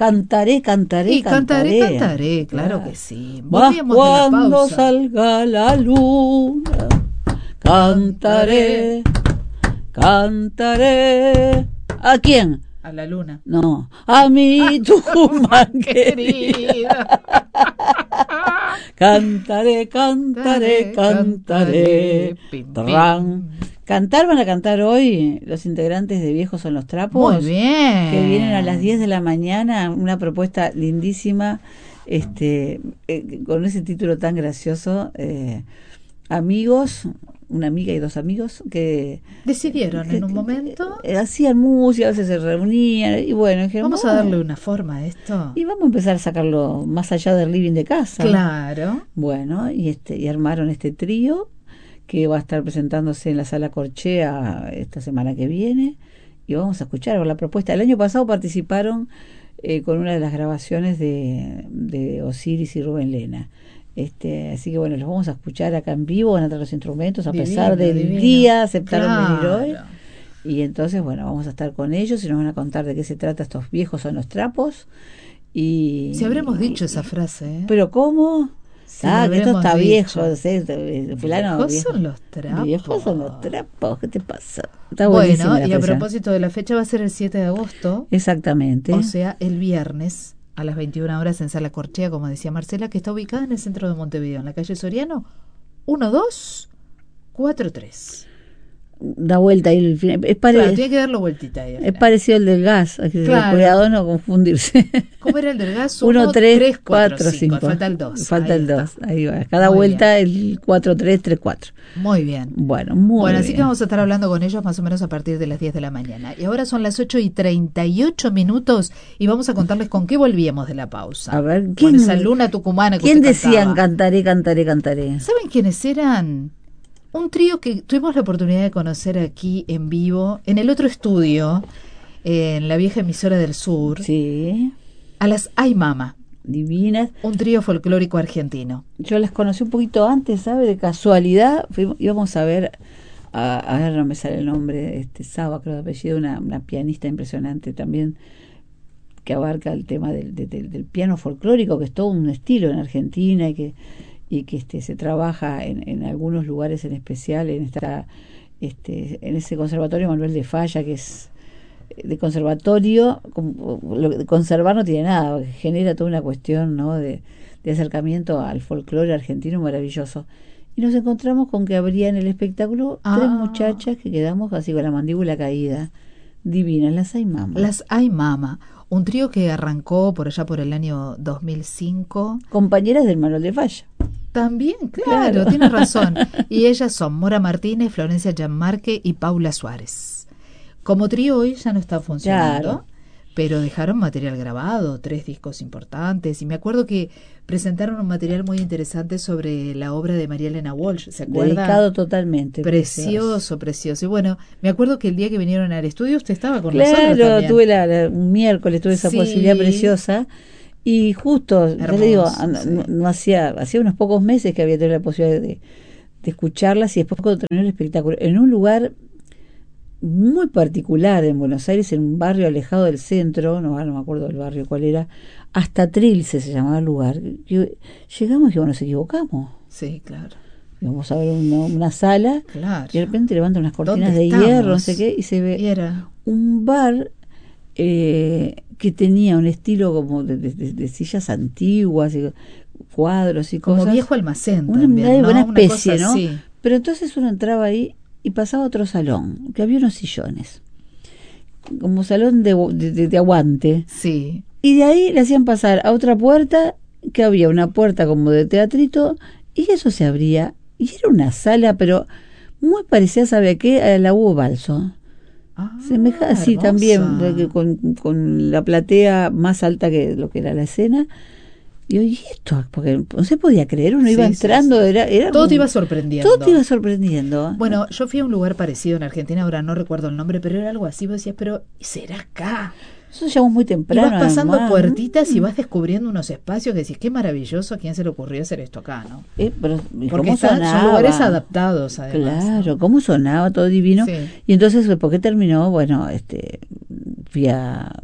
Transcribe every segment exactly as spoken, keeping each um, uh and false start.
Cantaré, cantaré, y cantaré, cantaré, cantaré, claro claro. que sí. Más Volvíamos de la cuando pausa. salga la luna, cantaré, cantaré. ¿A quién? A la luna. No, a mi Tucumán querida. Cantaré, cantaré, cantaré. Pim, Tran. pim. Cantar van a cantar hoy los integrantes de Viejos Son los Trapos. Muy bien. Que vienen a las diez de la mañana, una propuesta lindísima, este, eh, con ese título tan gracioso, eh, amigos, una amiga y dos amigos que Decidieron que, en un que, momento. Eh, hacían música, a veces se reunían y bueno, dijeron, Vamos a darle una forma a esto. Y vamos a empezar a sacarlo más allá del living de casa. Claro. Bueno, y este y armaron este trío que va a estar presentándose en la Sala Corchea esta semana que viene y vamos a escuchar la propuesta. El año pasado participaron eh, con una de las grabaciones de, de Osiris y Rubén Lena. Este, así que bueno, los vamos a escuchar acá en vivo, van a traer los instrumentos, a Divino, pesar del divino. día, aceptaron Claro. venir hoy. Y entonces, bueno, vamos a estar con ellos y nos van a contar de qué se trata Estos Viejos Son los Trapos. Y Si habremos dicho esa frase, ¿eh? ¿Pero cómo? Si ah, lo que esto habremos está dicho. viejo, ¿sí? Fulano, Viejos viejo. son los trapos. Viejos son los trapos, ¿qué te pasa? Está Bueno, buenísima la y a expresión. propósito de la fecha, va a ser el siete de agosto. Exactamente. O sea, el viernes a las veintiuna horas en Sala Corchea, como decía Marcela, que está ubicada en el centro de Montevideo, en la calle Soriano, uno dos cuatro tres. Da vuelta ahí el final. Es, pare... Claro, tiene que darle vueltita ahí. es parecido al del gas. Hay que Claro. tener cuidado no confundirse. ¿Cómo era el del gas? uno, tres, cuatro, cinco. cinco. Falta el dos. Falta Ahí el está. dos. Ahí va. Cada Muy vuelta el cuatro, tres, tres, cuatro. Muy bien. Bueno, muy Bueno, bien. así que vamos a estar hablando con ellos más o menos a partir de las diez de la mañana. Y ahora son las ocho y treinta y ocho minutos y vamos a contarles con qué volvíamos de la pausa. A ver, Con ¿quién, esa luna tucumana que ¿quién usted decían cantaba. cantaré, cantaré, cantaré? ¿Saben quiénes eran? Un trío que tuvimos la oportunidad de conocer aquí en vivo, en el otro estudio, en la vieja emisora del sur, Sí, a las Ay Mama, divinas. un trío folclórico argentino. Yo las conocí un poquito antes, ¿sabe? De casualidad. Fuimos, íbamos a ver, a, a ver, no me sale el nombre, este Saba, creo de apellido, una, una pianista impresionante también, que abarca el tema del, del, del piano folclórico, que es todo un estilo en Argentina y que y que este se trabaja en, en algunos lugares en especial, en esta este en ese conservatorio Manuel de Falla, que es de conservatorio, como, lo de conservar no tiene nada, genera toda una cuestión, ¿no? de, de acercamiento al folclore argentino maravilloso. Y nos encontramos con que habría en el espectáculo Ah. tres muchachas que quedamos así con la mandíbula caída, divinas, las Ay Mama. Las Ay Mama, un trío que arrancó por allá por el año dos mil cinco. Compañeras del Manuel de Falla. También, claro, Claro. tienes razón. Y ellas son Mora Martínez, Florencia Gianmarque y Paula Suárez. Como trío hoy ya no está funcionando, Claro. pero dejaron material grabado, tres discos importantes. Y me acuerdo que presentaron un material muy interesante sobre la obra de María Elena Walsh, ¿se acuerda? Dedicado totalmente. Precioso, precioso. Y bueno, me acuerdo que el día que vinieron al estudio usted estaba con nosotros Claro, también. tuve la, la- un miércoles, tuve esa Sí. posibilidad preciosa. Y justo, ya Hermoso, le digo, no, sí. no- no hacía, hacía unos pocos meses que había tenido la posibilidad de, de escucharlas y después cuando terminó el espectáculo, en un lugar muy particular en Buenos Aires, en un barrio alejado del centro, no, no me acuerdo del barrio cuál era, hasta Trilce se llamaba el lugar. Y llegamos y bueno, nos equivocamos. Sí, claro. Íbamos a ver una, una sala Claro. y de repente levantan unas cortinas ¿Dónde de estamos? hierro, no sé qué, y se ve Y era un bar eh, que tenía un estilo como de, de- de- de sillas antiguas, y cuadros y como cosas. viejo almacén Una, también, una- ¿no? una Una especie, cosa ¿no? así. Pero entonces uno entraba ahí y pasaba a otro salón, que había unos sillones, como salón de, de, de aguante. Sí. Y de ahí le hacían pasar a otra puerta, que había una puerta como de teatrito, y eso se abría. Y era una sala, pero muy parecida, ¿sabe a qué? A la Hugo Balso. Ah, Semejante, sí, hermosa. también, de que con, con la platea más alta que lo que era la escena. Y oye, esto, porque no se podía creer, uno Sí, iba sí, entrando, sí. era, era Todo te un- iba sorprendiendo. todo te iba sorprendiendo. Bueno, yo fui a un lugar parecido en Argentina, ahora no recuerdo el nombre, pero era algo así. Vos decías, pero ¿será acá? Nosotros llegamos muy Y temprano. vas pasando además, ¿no? puertitas y vas descubriendo unos espacios que decís, qué maravilloso, ¿a quién se le ocurrió hacer esto acá, no? Eh, pero, ¿y Porque cómo están, son sonaba? lugares adaptados, además. Claro, ¿no? cómo sonaba, todo divino. Sí. Y entonces, ¿por qué terminó? Bueno, este, fui a,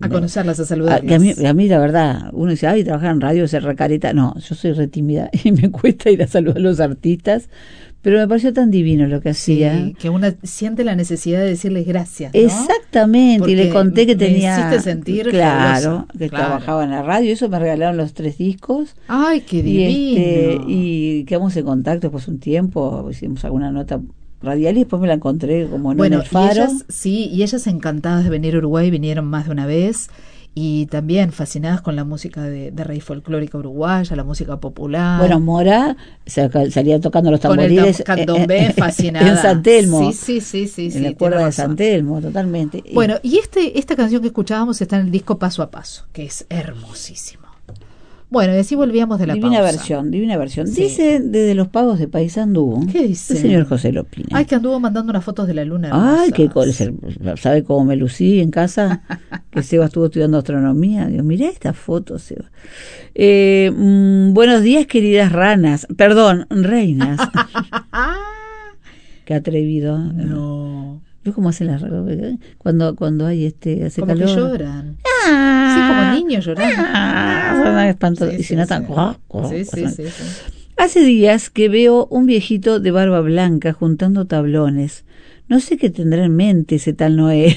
A conocerlas, a A, saludarlas. que a, mí, a mí, la verdad, uno dice, ay, trabajar en radio, ser recareta. No, yo soy re tímida y me cuesta ir a saludar a los artistas, pero me pareció tan divino lo que hacía. Sí, que uno siente la necesidad de decirles gracias, ¿no? Exactamente, Porque y le conté que me tenía... hiciste sentir claro, fabulosa. que Claro. trabajaba en la radio, eso me regalaron los tres discos. Ay, qué Y, divino. este, y quedamos en contacto después un tiempo, hicimos alguna nota radial y después me la encontré como no Bueno, en el y Faro. ellas, sí, y ellas encantadas de venir a Uruguay, vinieron más de una vez, y también fascinadas con la música de, de raíz folclórica uruguaya, la música popular. Bueno, Mora se- salía tocando los con el tamboriles tam- candombe, en, fascinada. en San Telmo, Sí, sí, sí, sí. en sí, la tiene cuerda de razón. San Telmo, totalmente. Bueno, y este esta canción que escuchábamos está en el disco Paso a Paso, que es hermosísimo. Bueno, y así volvíamos de la divina pausa. versión, divina versión. Sí. Dice desde los pagos de Paysandú, ¿Qué dice? el señor José Lopina. Ay, que anduvo mandando unas fotos de la luna Ay, hermosas. qué col- ¿sabe cómo me lucí en casa? Que Seba estuvo estudiando astronomía. Digo, mirá esta foto, Seba. Eh, mm, buenos días, queridas ranas. Perdón, reinas. Qué atrevido. No. ¿Ves cómo hacen las ranas? Cuando, cuando hay este, hace Como calor. que lloran. Ah, Sí, como niños llorando. Ah, suena espantoso. Sí, Y si sí, no sí. tan... Sí, sí, sí, sí. Hace días que veo un viejito de barba blanca juntando tablones. No sé qué tendrá en mente ese tal Noé.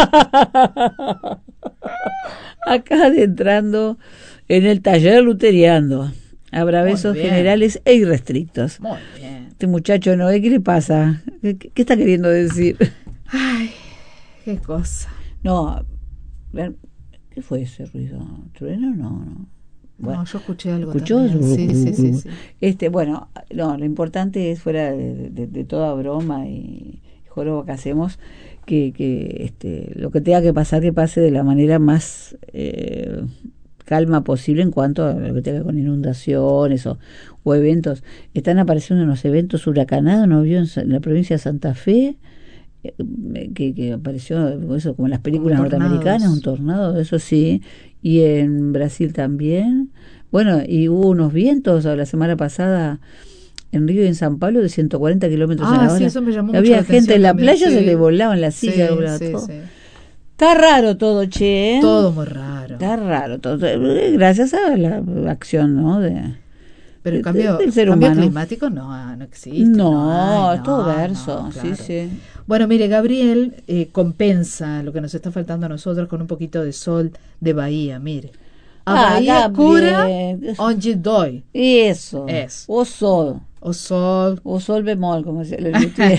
Acá adentrando en el taller luteriano. Habrá Muy besos bien. generales e irrestrictos. Muy bien. Este muchacho Noé, ¿qué le pasa? ¿Qué, qué está queriendo decir? Ay, qué cosa. No, ver- ¿qué fue ese ruido? ¿Trueno? No, no. Bueno, No, yo escuché algo ¿escuchó? también. Sí, sí, sí, sí. Este, bueno, no, lo importante es, fuera de, de- de toda broma y joroba que hacemos, que, que este, lo que tenga que pasar, que pase de la manera más eh, calma posible en cuanto a lo que tenga con inundaciones o, o eventos. Están apareciendo unos eventos huracanados, ¿no vio? En, Sa- en la provincia de Santa Fe, eh, que, que apareció eso como en las películas Como tornados. norteamericanas, un tornado, eso sí, y en Brasil también. Bueno, y hubo unos vientos la semana pasada en Río y en San Pablo de ciento cuarenta kilómetros Ah, a la hora. sí, eso me llamó mucho Había la gente atención en la también, playa, sí. se le volaban las Sí, sillas. volaba sí, todo. sí. Está raro todo, che. ¿eh? Todo muy raro. Está raro todo. Eh, Gracias a la acción, ¿no? De, Pero el de- cambio, del ser cambio humano. climático no, no existe. No, hay, es todo no, verso. no, Sí, claro. sí. Bueno, mire, Gabriel eh, compensa lo que nos está faltando a nosotros con un poquito de sol de Bahía, mire. A Ah, Bahía cura Gabriel. onde dói. Eso. Eso. O sol. O sol, O sol bemol, como decía el luthier.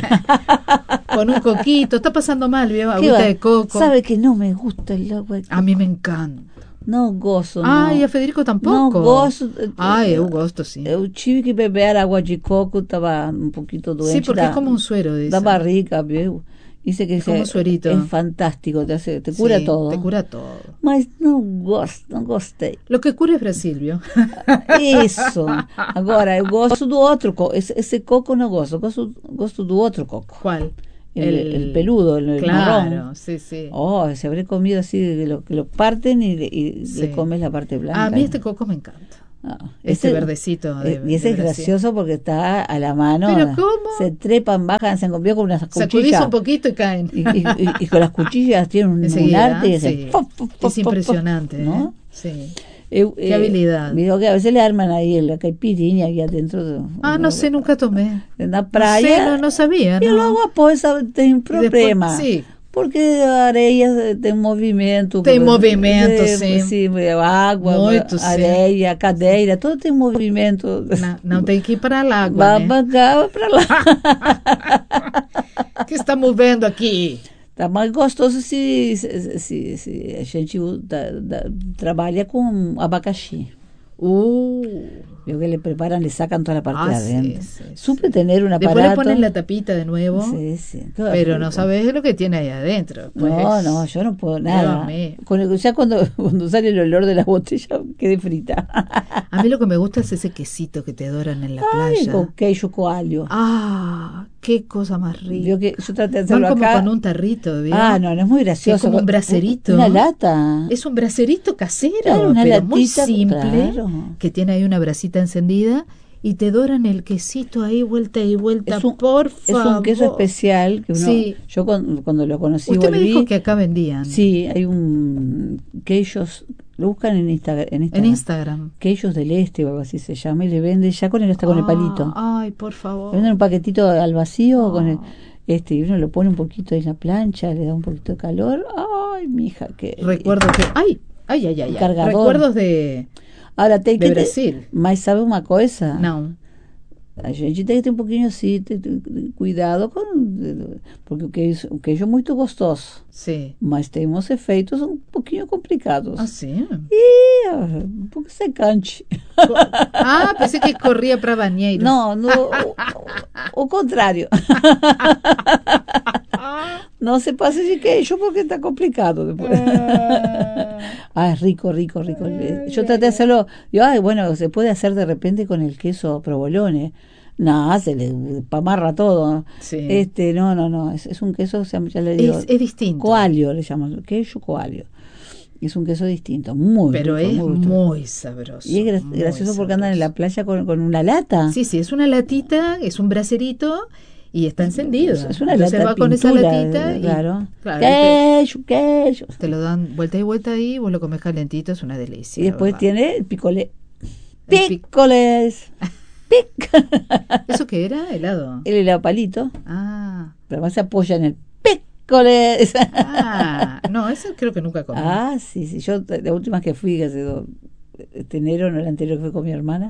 con un coquito. Está pasando mal, ¿vio? ¿Qué Agüita va? de coco. ¿Sabe que no me gusta el agua de coco? A mí me encanta. No gozo, Ay, no. a Federico tampoco. No gosto. eh, Ai, eu gosto sim. Eu tive que beber água de coco, estaba un poquito doente. Sí, porque da, es como un suero, dice. da barriga, viu? Dice que Es como se- un suerito. es fantástico, te, hace, te cura Sí, todo. Te cura todo. Mas não gosto, não gostei. Lo que cura es Brasil, ¿vio? Isso. Agora, eu gosto do outro coco. Esse, esse coco não gosto. Eu gosto, gosto do outro coco. ¿Cuál? El, el peludo, el, el Claro, marrón. sí, sí. Oh, se habré comido así, que lo, que lo parten y, le- y Sí. le comes la parte blanca. A mí este coco me encanta. Ah, Este ese- verdecito. De, eh, y ese de es Brasil. gracioso porque está a la mano. ¿Pero cómo? Se trepan, bajan, se convierte con unas Sacudís cuchillas. un poquito y caen. Y, y- y- y con las cuchillas tienen un, un Enseguida, arte. Y sí. hacen pop, pop, pop, Es impresionante, pop, ¿no? ¿eh? Sí. Eh, Qué eh, habilidad. Digo que a veces le arman ahí la caipirinha aquí adentro. De, Ah, no sé, nunca tomé. En la No sé, playa. no, no sabía, Y ¿no? luego pues tem problema. sí. Porque a areia tem movimento. Tem movimento, eh, sim. sim. Água, Muito, sim. areia, cadeira, tudo tem movimento. Não, não tem que ir para lá água, Vai né? pra cá, vai pra lá. O que está movendo aqui? Tá mais gostoso se, se, se, se a gente da, da, trabalha com abacaxi. Uh, Veo que le preparan, le sacan toda la parte Ah, de sí, adentro. sí, Supe sí. tener un después aparato. le ponen la tapita de nuevo, Sí, sí. todo pero no rico. sabes lo que tiene ahí adentro. Pues No, es- no, yo no puedo nada. Dios mío. Con el- ya cuando, cuando sale el olor de la botella, quedé frita. A mí lo que me gusta es ese quesito que te doran en la Ay, playa. con queijo coalho. Ah, qué cosa más rica. Yo, que, yo traté de Van hacerlo como acá. con un tarrito, ¿vio? Ah, no, no es muy gracioso. Es como un bracerito. Una lata. Es un bracerito casero, Claro, una pero muy latita, simple, claro. que tiene ahí una brasita encendida y te doran el quesito ahí vuelta y vuelta, Es un, por es favor. un queso especial que uno, Sí. yo cuando, cuando lo conocí Usted me volví. dijo que acá vendían. Sí, hay un queillos, lo buscan en, Insta, en Instagram. En Instagram. Queillos del Este o algo así se llama, y le vende ya con el, hasta con ah, el palito. Ay, por favor. Le venden un paquetito al vacío, Oh. con el, este, y uno lo pone un poquito en la plancha, le da un poquito de calor. Ay, mija, que... Recuerdo que... Ay, ay, ay, ay. ay. Cargador. Recuerdos de... Ahora, te, de te, Brasil. Mas sabe uma coisa? Não. A gente tem que ter um pouquinho assim, ter, ter, cuidado com, porque o queijo, o queijo é muito gostoso, Sim. mas tem uns efeitos um pouquinho complicados. Ah, sim? E um pouco secante. Ah, pensei que corria para banheiro. Não, no, o, o contrário. No se pase de queijo porque está complicado después. Ah, es rico, rico, rico. Yo traté de hacerlo, yo, ay, bueno, se puede hacer de repente con el queso provolone. No, se le pamarra todo. Sí. Este, no, no, no, es, es un queso, ya le digo. Es, es distinto. Coalio le llamamos, queso coalio. Es un queso distinto, muy Pero rico, es muy, muy sabroso. Y es gra muy gracioso sabroso. porque andan en la playa con, con una lata. Sí, sí, es una latita, es un bracerito y está encendido. Es una Entonces lata va con esa pintura, latita y claro. claro, Queso, queso. te lo dan vuelta y vuelta ahí, vos lo comes calentito, es una delicia. Y después ¿verdad? tiene el picolé. El pic- Picoles. Pic. ¿Eso qué era? Helado. El helado palito, Ah, pero más se apoya en el picoles. ah, no, eso creo que nunca comí. Ah, sí, sí. Yo, la última que fui, hace dos, este enero, no el anterior que fui con mi hermana,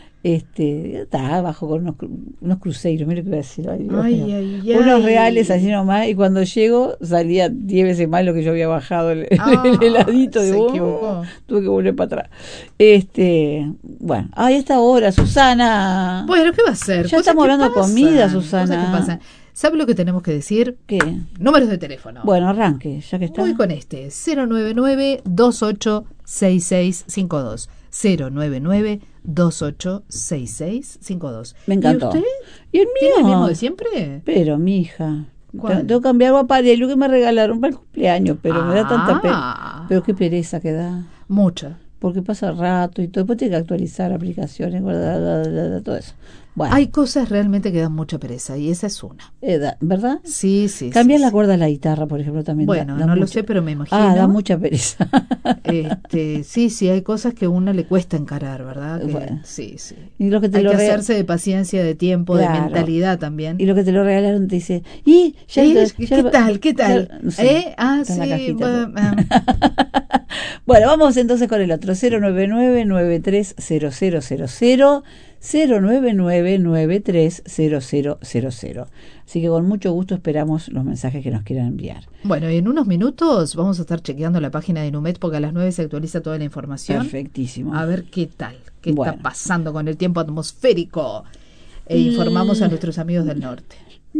este, estaba abajo con unos, cru- unos cruceros, mira qué iba a decir. Ay, Dios Ay, mío. ay, Unos ay. reales así nomás, y cuando llego salía diez veces más lo que yo había bajado el, Ah, el heladito. se Digo, equivocó. "Oh", tuve que volver para atrás. Este, bueno, ay, esta hora, Susana. Bueno, ¿qué va a ser? Ya Cosas estamos que hablando de pasan, comida, cosas Susana. que pasan. ¿Sabe lo que tenemos que decir? ¿Qué? Números de teléfono. Bueno, arranque, ya que está. Voy con este, cero nueve nueve, dos ocho seis seis cinco dos. cero nueve nueve, dos ocho seis seis cinco dos. Me encantó. ¿Y usted? ¿Y el ¿Tiene el mío? mismo de siempre? Pero, mi hija, ¿Cuál? tengo que cambiar algo para el que me regalaron para el cumpleaños, pero me da tanta Ah. pena. Pero qué pereza que da. Mucha. Porque pasa rato y todo. Después tiene que actualizar aplicaciones, guardar, bla, bla, bla, todo eso. Bueno, Hay cosas realmente que dan mucha pereza y esa es una. eh, da- ¿verdad? Sí, sí. Cambiar sí, la sí. cuerda de la guitarra, por ejemplo, también. da- Bueno, da no lo mucha- sé, pero me imagino. Ah, da mucha pereza. Este, sí, sí, hay cosas que a uno le cuesta encarar, ¿verdad? Que- Bueno. Sí, sí. Y lo que te Hay lo que re- hacerse de paciencia, de tiempo, Claro. de mentalidad también. Y lo que te lo regalaron te dice, ¿y? Ya ¿Y? ya- ¿Qué ya- tal? ¿Qué tal? ya- no sé, ¿Eh? Ah, está en la sí. cajita bueno, todo. ah. Bueno, vamos entonces con el otro, cero nueve nueve, nueve tres cero cero cero cero, cero nueve nueve, nueve tres cero cero cero cero. Así que con mucho gusto esperamos los mensajes que nos quieran enviar. Bueno, y en unos minutos vamos a estar chequeando la página de Numet porque a las nueve se actualiza toda la información. Perfectísimo. A ver qué tal, qué Bueno. está pasando con el tiempo atmosférico. E informamos a nuestros amigos del norte.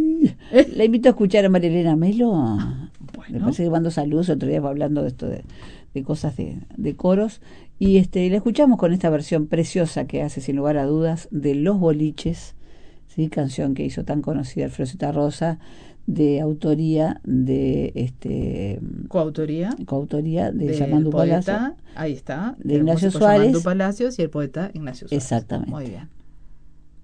Le invito a escuchar a María Elena Melo. bueno. Me parece que mando saludos, otro día hablando de esto de, de cosas de, de coros. Y este la escuchamos con esta versión preciosa que hace, sin lugar a dudas, de Los Boliches, ¿sí? Canción que hizo tan conocida Alfredo Rosa, de autoría de este Coautoría coautoría de del Yamandu poeta, Palacio. ahí está, de del Ignacio músico Suárez. Yamandu Palacios y el poeta Ignacio Suárez. Exactamente. Muy bien.